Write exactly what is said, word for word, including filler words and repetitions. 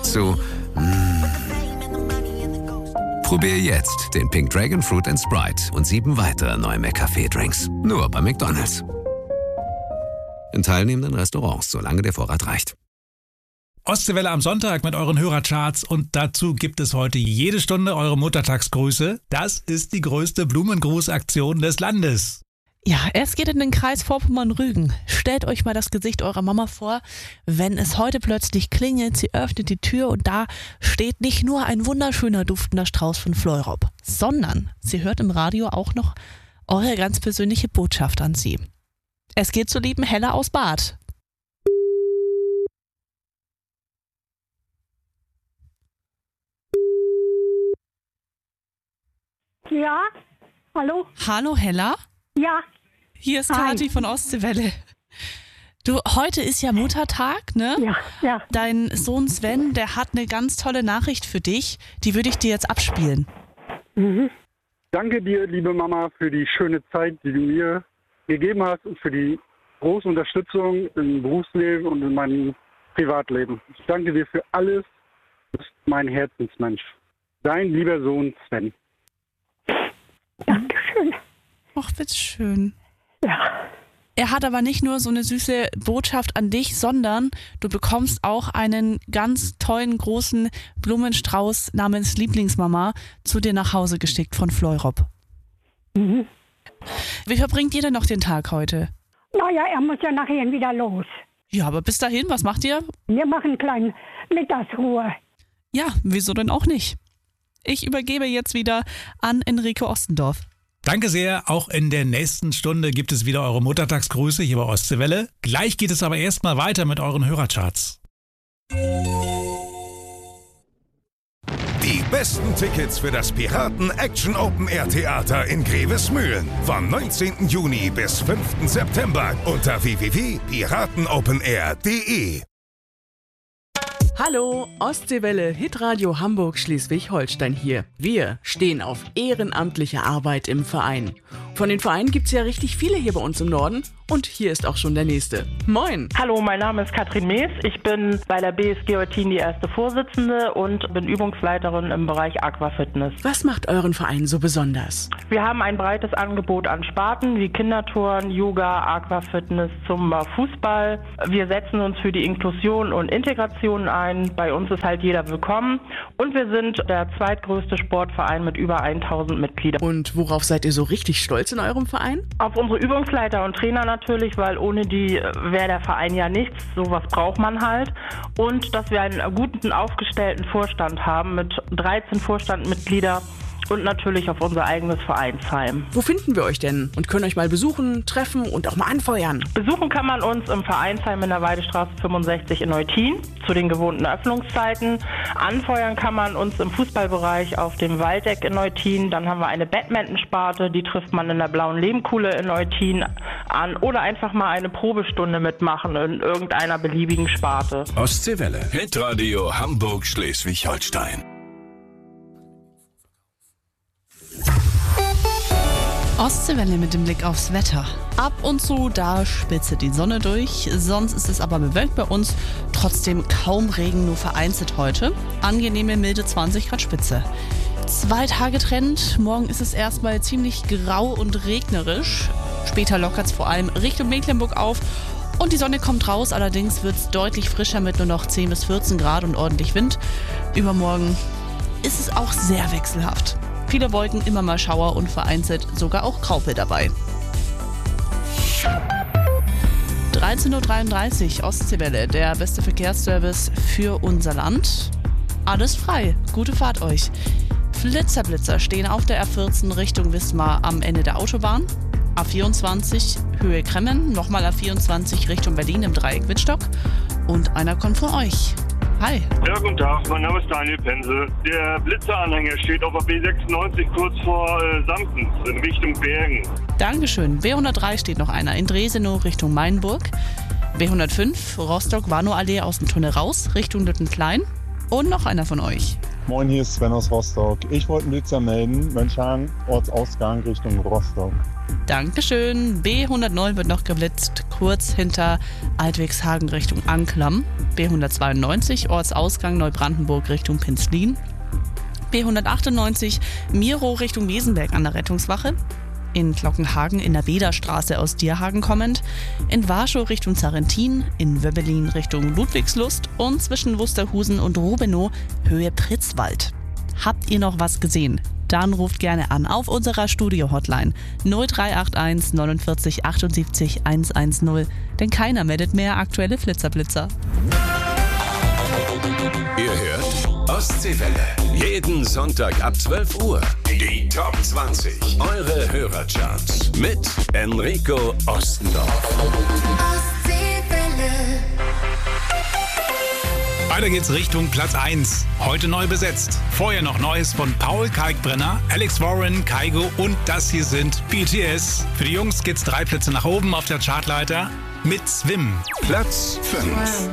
dazu mm. Probier jetzt den Pink Dragon Fruit and Sprite und sieben weitere neue McCafé-Drinks. Nur bei McDonald's. In teilnehmenden Restaurants, solange der Vorrat reicht. Ostseewelle am Sonntag mit euren Hörercharts und dazu gibt es heute jede Stunde eure Muttertagsgrüße. Das ist die größte Blumengrußaktion des Landes. Ja, es geht in den Kreis Vorpommern-Rügen. Stellt euch mal das Gesicht eurer Mama vor, wenn es heute plötzlich klingelt, sie öffnet die Tür und da steht nicht nur ein wunderschöner duftender Strauß von Fleurop, sondern sie hört im Radio auch noch eure ganz persönliche Botschaft an sie. Es geht zur lieben Hella aus Bad. Ja, hallo? Hallo Hella? Ja. Hier ist Hi. Kathi von Ostseewelle. Du, heute ist ja Muttertag, ne? Ja, ja. Dein Sohn Sven, der hat eine ganz tolle Nachricht für dich. Die würde ich dir jetzt abspielen. Mhm. Danke dir, liebe Mama, für die schöne Zeit, die du mir gegeben hast und für die große Unterstützung im Berufsleben und in meinem Privatleben. Ich danke dir für alles. Du bist mein Herzensmensch. Dein lieber Sohn Sven. Dankeschön. Ach, bitteschön. Ja. Er hat aber nicht nur so eine süße Botschaft an dich, sondern du bekommst auch einen ganz tollen, großen Blumenstrauß namens Lieblingsmama zu dir nach Hause geschickt von Fleurop. Mhm. Wie verbringt ihr denn noch den Tag heute? Naja, er muss ja nachher wieder los. Ja, aber bis dahin, was macht ihr? Wir machen eine kleine Mittagsruhe. Ja, wieso denn auch nicht? Ich übergebe jetzt wieder an Enrico Ostendorf. Danke sehr. Auch in der nächsten Stunde gibt es wieder eure Muttertagsgrüße hier bei Ostseewelle. Gleich geht es aber erstmal weiter mit euren Hörercharts. Die besten Tickets für das Piraten Action Open Air Theater in Grevesmühlen vom neunzehnten Juni bis fünften September unter w w w punkt piratenopenair punkt de. Hallo, Ostseewelle, Hitradio Hamburg Schleswig-Holstein hier. Wir stehen auf ehrenamtliche Arbeit im Verein. Von den Vereinen gibt's ja richtig viele hier bei uns im Norden und hier ist auch schon der nächste. Moin! Hallo, mein Name ist Katrin Mees. Ich bin bei der B S G Eutin die erste Vorsitzende und bin Übungsleiterin im Bereich Aquafitness. Was macht euren Verein so besonders? Wir haben ein breites Angebot an Sparten wie Kindertouren, Yoga, Aquafitness, Zumba, Fußball. Wir setzen uns für die Inklusion und Integration ein. Bei uns ist halt jeder willkommen und wir sind der zweitgrößte Sportverein mit über tausend Mitgliedern. Und worauf seid ihr so richtig stolz in eurem Verein? Auf unsere Übungsleiter und Trainer natürlich, weil ohne die wäre der Verein ja nichts. Sowas braucht man halt. Und dass wir einen guten, aufgestellten Vorstand haben mit dreizehn Vorstandmitgliedern und natürlich auf unser eigenes Vereinsheim. Wo finden wir euch denn und können euch mal besuchen, treffen und auch mal anfeuern? Besuchen kann man uns im Vereinsheim in der Weidestraße fünfundsechzig in Eutin zu den gewohnten Öffnungszeiten. Anfeuern kann man uns im Fußballbereich auf dem Waldeck in Eutin. Dann haben wir eine Badmintonsparte, die trifft man in der Blauen Lehmkuhle in Eutin an. Oder einfach mal eine Probestunde mitmachen in irgendeiner beliebigen Sparte. Ostseewelle. Hitradio Hamburg Schleswig-Holstein. Ostseewelle mit dem Blick aufs Wetter. Ab und zu, da spitzt die Sonne durch, sonst ist es aber bewölkt bei uns. Trotzdem kaum Regen, nur vereinzelt heute. Angenehme milde zwanzig Grad Spitze. Zwei Tage Trend, morgen ist es erstmal ziemlich grau und regnerisch. Später lockert es vor allem Richtung Mecklenburg auf und die Sonne kommt raus. Allerdings wird es deutlich frischer mit nur noch zehn bis vierzehn Grad und ordentlich Wind. Übermorgen ist es auch sehr wechselhaft. Viele Wolken, immer mal Schauer und vereinzelt sogar auch Graupel dabei. dreizehn Uhr dreiunddreißig, Ostseewelle, der beste Verkehrsservice für unser Land. Alles frei, gute Fahrt euch. Flitzer-Blitzer stehen auf der R vierzehn Richtung Wismar am Ende der Autobahn. A vierundzwanzig Höhe Kremmen, nochmal A vierundzwanzig Richtung Berlin im Dreieck Wittstock. Und einer kommt von euch. Hi. Ja, guten Tag, mein Name ist Daniel Pense. Der Blitzeranhänger steht auf der B sechsundneunzig kurz vor äh, Sampens in Richtung Bergen. Dankeschön. B hundertdrei steht noch einer in Dresenow Richtung Mainburg. B hundertfünf Rostock-Warnow-Allee aus dem Tunnel raus Richtung Lüttenklein. Und noch einer von euch. Moin, hier ist Sven aus Rostock. Ich wollte einen Blitzer melden, Mönchhagen, Ortsausgang Richtung Rostock. Dankeschön. B hundertneun wird noch geblitzt, kurz hinter Altwegshagen Richtung Anklam. B hundertzweiundneunzig, Ortsausgang Neubrandenburg Richtung Pinzlin. B hundertachtundneunzig, Miro Richtung Wesenberg an der Rettungswache. In Glockenhagen in der Bederstraße aus Dierhagen kommend. In Warschau Richtung Zarentin. In Wöbbelin Richtung Ludwigslust. Und zwischen Wusterhusen und Rubenow Höhe Pritzwald. Habt ihr noch was gesehen? Dann ruft gerne an auf unserer Studio-Hotline null drei acht eins neunundvierzig achtundsiebzig hundertzehn, denn keiner meldet mehr aktuelle Flitzerblitzer. Ihr hört Ostseewelle. Jeden Sonntag ab zwölf Uhr. Die Top zwanzig. Eure Hörercharts. Mit Enrico Ostendorf. Ostseewelle. Weiter geht's Richtung Platz eins. Heute neu besetzt. Vorher noch Neues von Paul Kalkbrenner, Alex Warren, Kygo und das hier sind B T S. Für die Jungs geht's drei Plätze nach oben auf der Chartleiter mit Swim. Platz fünf.